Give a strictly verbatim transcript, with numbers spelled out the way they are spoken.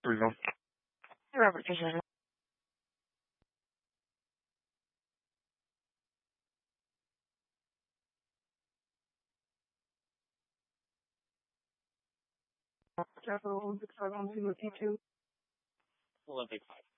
Here we go. Hey, Robert Fisher. Capital Olympic five on two with you two. Olympic five.